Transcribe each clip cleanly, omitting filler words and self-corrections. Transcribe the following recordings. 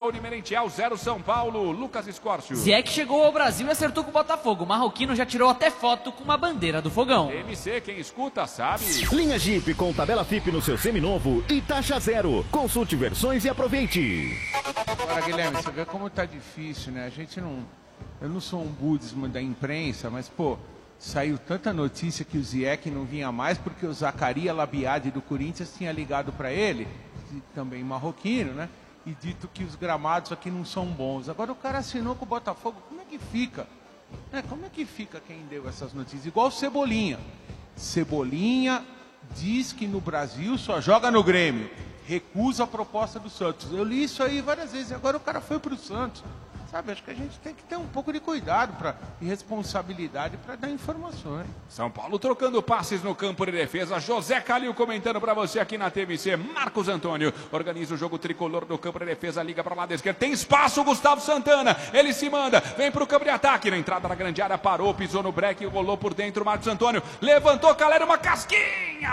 gol de Merentiel, 0 São Paulo, Lucas Escórcio. Zieck chegou ao Brasil e acertou com o Botafogo. O marroquino já tirou até foto com uma bandeira do Fogão. TMC, quem escuta sabe. Linha Jeep com tabela FIP no seu seminovo e taxa zero. Consulte versões e aproveite. Agora, Guilherme, você vê como tá difícil, né? Eu não sou um budismo da imprensa, mas, pô, saiu tanta notícia que o Zieck não vinha mais porque o Zaccaria Labiade do Corinthians tinha ligado para ele, também marroquino, né? E dito que os gramados aqui não são bons. Agora o cara assinou com o Botafogo, como é que fica? Como é que fica quem deu essas notícias? Igual o Cebolinha. Cebolinha diz que no Brasil só joga no Grêmio. Recusa a proposta do Santos. Eu li isso aí várias vezes. Agora o cara foi para o Santos. Sabe, acho que a gente tem que ter um pouco de cuidado e responsabilidade para dar informações. São Paulo trocando passes no campo de defesa. José Calil comentando para você aqui na TMC. Marcos Antônio organiza o jogo tricolor no campo de defesa. Liga para o lado esquerdo. Tem espaço, Gustavo Santana. Ele se manda. Vem para o campo de ataque. Na entrada da grande área, parou, pisou no breque, rolou por dentro. Marcos Antônio levantou, Caleri, uma casquinha.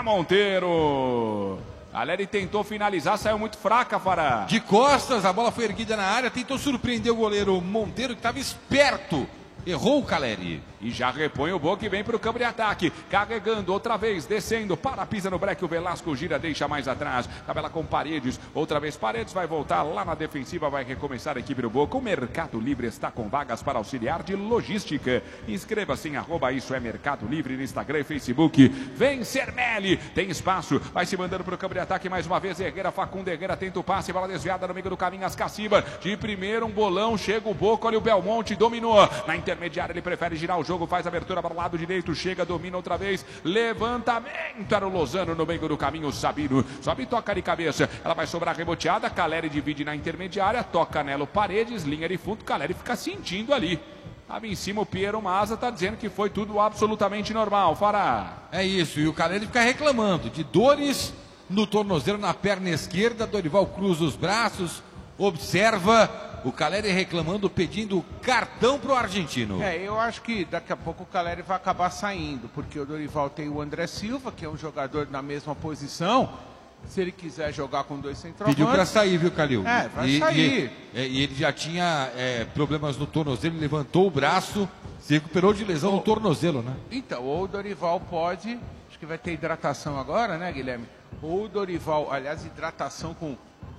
Monteiro. Caleri tentou finalizar, saiu muito fraca, Fará. De costas, a bola foi erguida na área, tentou surpreender o goleiro Monteiro, que estava esperto. Errou o Caleri. E já repõe o Boca e vem para o campo de ataque. Carregando outra vez, descendo, para, pisa no breque. O Velasco gira, deixa mais atrás. Tabela com Paredes. Outra vez Paredes vai voltar lá na defensiva. Vai recomeçar a equipe do Boca. O Mercado Livre está com vagas para auxiliar de logística. Inscreva-se em @isso é Mercado Livre no Instagram e Facebook. Vem Sermelli. Tem espaço. Vai se mandando para o campo de ataque mais uma vez. Herrera, Facundo Herrera tenta o passe. Bola desviada no meio do caminho. Ascaciba. De primeiro um bolão. Chega o Boca. Olha o Belmonte. Dominou. Na intermediária ele prefere girar o jogo, faz abertura para o lado direito, chega, domina outra vez, levantamento, era o Lozano no meio do caminho, Sabino, sobe e toca de cabeça, ela vai sobrar reboteada, Caleri divide na intermediária, toca nela o Paredes, linha de fundo, Caleri fica sentindo ali. Estava em cima o Piero Mazza, está dizendo que foi tudo absolutamente normal, Fará. É isso, e o Caleri fica reclamando de dores no tornozelo, na perna esquerda, Dorival cruza os braços, observa... O Caleri reclamando, pedindo cartão pro argentino. Eu acho que daqui a pouco o Caleri vai acabar saindo, porque o Dorival tem o André Silva, que é um jogador na mesma posição. Se ele quiser jogar com dois centroavantes... Pediu para sair, viu, Calil? Vai sair. E ele já tinha problemas no tornozelo, levantou o braço, se recuperou de lesão no tornozelo, né? Então, ou o Dorival pode... Acho que vai ter hidratação agora, né, Guilherme? Ou o Dorival... Aliás, hidratação com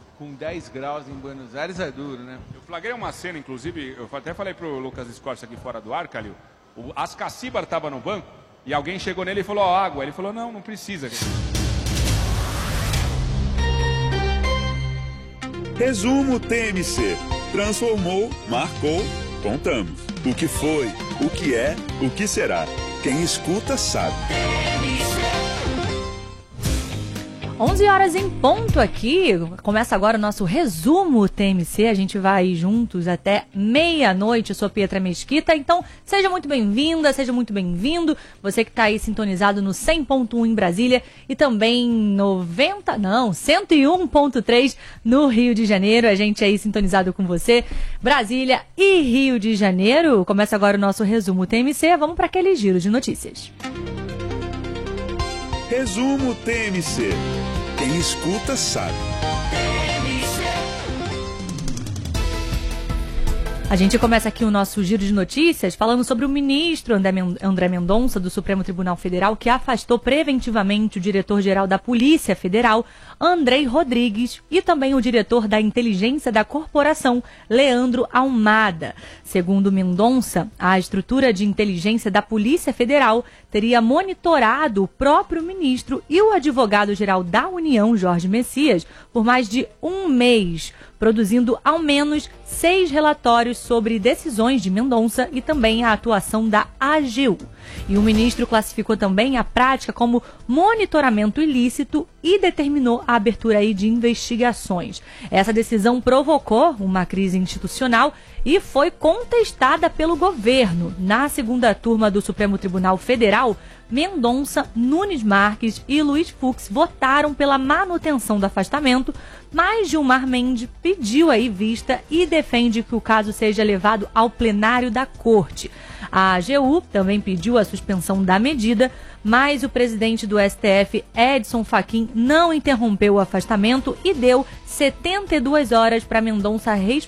10 graus em Buenos Aires é duro, né? Eu flagrei uma cena, inclusive, eu até falei pro Lucas Escorça aqui fora do ar, Calil. O Ascacibar estava no banco e alguém chegou nele e falou, água. Ele falou, não precisa. Resumo TMC. Transformou, marcou, contamos. O que foi, o que é, o que será. Quem escuta sabe. 11 horas em ponto aqui, começa agora o nosso resumo TMC, a gente vai juntos até meia-noite, eu sou Pietra Mesquita, então seja muito bem-vinda, seja muito bem-vindo, você que está aí sintonizado no 100.1 em Brasília e também 101.3 no Rio de Janeiro, a gente aí sintonizado com você, Brasília e Rio de Janeiro, começa agora o nosso resumo TMC, vamos para aquele giro de notícias. Resumo TMC. Quem escuta sabe. A gente começa aqui o nosso giro de notícias falando sobre o ministro André Mendonça, do Supremo Tribunal Federal, que afastou preventivamente o diretor-geral da Polícia Federal, Andrei Rodrigues, e também o diretor da Inteligência da Corporação, Leandro Almada. Segundo Mendonça, a estrutura de inteligência da Polícia Federal teria monitorado o próprio ministro e o advogado-geral da União, Jorge Messias, por mais de um mês, produzindo ao menos 6 relatórios sobre decisões de Mendonça e também a atuação da AGU. E o ministro classificou também a prática como monitoramento ilícito e determinou a abertura aí de investigações. Essa decisão provocou uma crise institucional e foi contestada pelo governo. Na segunda turma do Supremo Tribunal Federal, Mendonça, Nunes Marques e Luiz Fux votaram pela manutenção do afastamento, mas Gilmar Mendes pediu aí vista e defende que o caso seja levado ao plenário da Corte. A AGU também pediu a suspensão da medida, mas o presidente do STF, Edson Fachin, não interrompeu o afastamento e deu 72 horas para Mendonça